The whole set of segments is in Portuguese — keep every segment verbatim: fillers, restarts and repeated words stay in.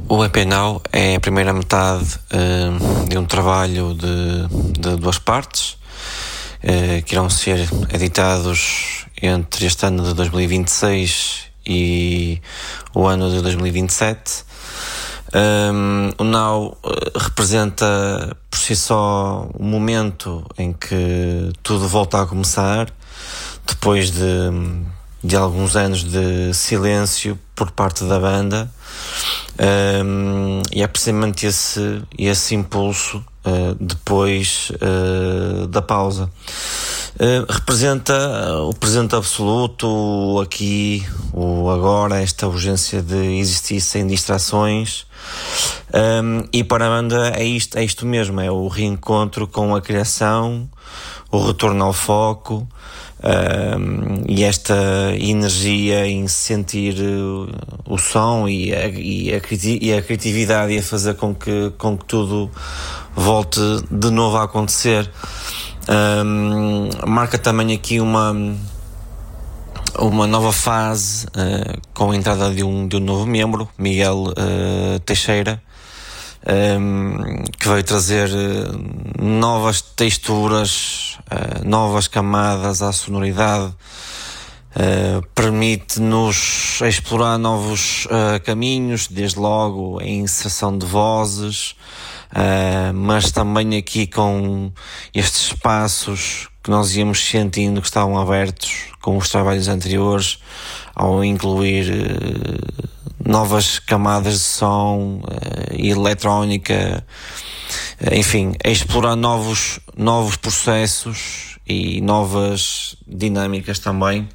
O E P Now é a primeira metade uh, de um trabalho de, de duas partes uh, que irão ser editados entre este ano de dois mil e vinte e seis e o ano de dois mil e vinte e sete. Um, o Now uh, representa por si só um momento em que tudo volta a começar, depois de, de alguns anos de silêncio por parte da banda. Um, e é precisamente esse, esse impulso uh, depois uh, da pausa. Uh, representa o presente absoluto, o aqui, o agora, esta urgência de existir sem distrações. Um, e para a banda é isto, é isto mesmo, é o reencontro com a criação, o retorno ao foco. Um, e esta energia em sentir uh, o som e a, e, a, e a criatividade e a fazer com que, com que tudo volte de novo a acontecer. Um, marca também aqui uma, uma nova fase uh, com a entrada de um, de um novo membro, Miguel uh, Teixeira, Um, que veio trazer uh, novas texturas, uh, novas camadas à sonoridade, uh, permite-nos explorar novos uh, caminhos, desde logo a inserção de vozes, uh, mas também aqui com estes espaços que nós íamos sentindo que estavam abertos com os trabalhos anteriores, ao incluir uh, novas camadas de som, uh, eletrónica, uh, enfim, a explorar novos, novos processos e novas dinâmicas também,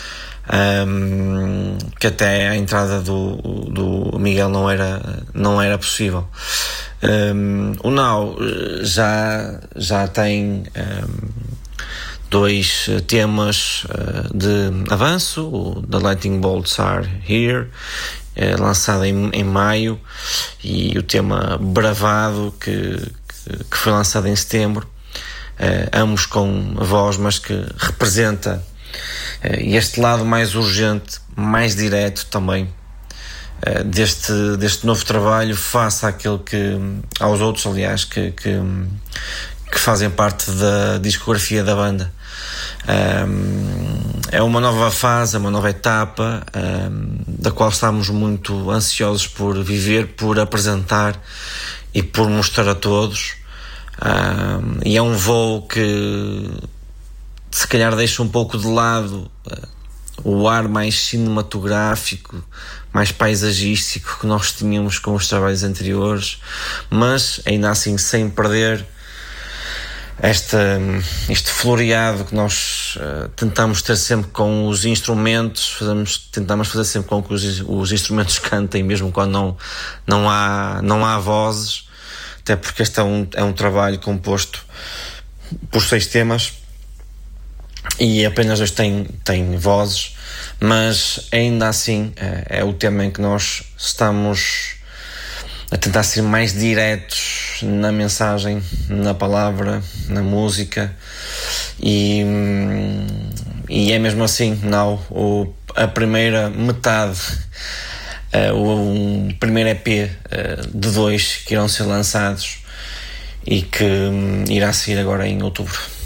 um, que até a entrada do, do Miguel não era, não era possível. Um, o Now já, já tem um, dois temas uh, de avanço, o The Lightning Bolts Are Here, é lançado em, em maio, e o tema Bravado, que, que, que foi lançado em setembro, uh, ambos com voz, mas que representa uh, este lado mais urgente, mais direto também, uh, deste, deste novo trabalho, face àquele que, aos outros, aliás, que, que, que fazem parte da discografia da banda. Um, é uma nova fase, é uma nova etapa, um, da qual estamos muito ansiosos por viver, por apresentar e por mostrar a todos. Um, e é um voo que se calhar deixa um pouco de lado uh, o ar mais cinematográfico, mais paisagístico que nós tínhamos com os trabalhos anteriores, mas ainda assim sem perder Esta, este floreado que nós uh, tentamos ter sempre com os instrumentos, fazemos, tentamos fazer sempre com que os, os instrumentos cantem, mesmo quando não, não, há, não há vozes, até porque este é um, é um trabalho composto por seis temas e apenas dois têm, têm vozes, mas ainda assim é, é o tema em que nós estamos a tentar ser mais diretos na mensagem, na palavra, na música, e, e é mesmo assim. Não, o, a primeira metade, uh, o um primeiro E P uh, de dois que irão ser lançados e que um, irá sair agora em outubro.